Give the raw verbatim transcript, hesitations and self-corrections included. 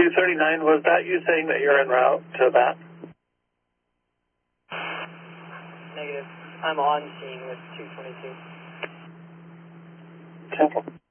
two thirty-nine, was that you saying that you're en route to that? Negative. I'm on scene with two twenty-two. Temple.